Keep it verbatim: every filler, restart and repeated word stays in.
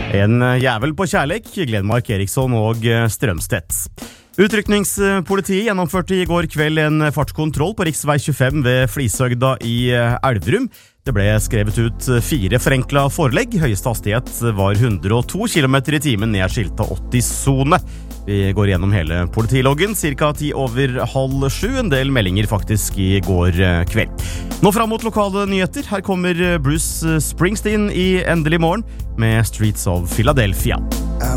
En jævel på kjærlek, Glenmark Eriksson og Strømstedt. Utrykningspolitiet gjennomførte i går kveld en fartskontroll på riksvei tjuefem ved Flishøgda i Elverum. Det ble skrevet ut fire forenklet forelegg. Høyeste hastighet var hundre og to kilometer i timen ned skiltet åtti-sone. Vi går gjennom hele politiloggen, cirka ti over halv sju, en del meldinger faktisk i går kveld. Nå fram mot lokale nyheter, her kommer Bruce Springsteen i Endelig morgen med Streets of Philadelphia.